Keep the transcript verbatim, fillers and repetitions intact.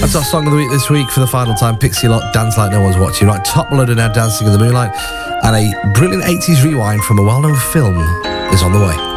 That's our song of the week this week for the final time. Pixie Lott, Dance Like No One's Watching. Right, top loader now, Dancing in the Moonlight. And a brilliant eighties rewind from a well-known film is on the way.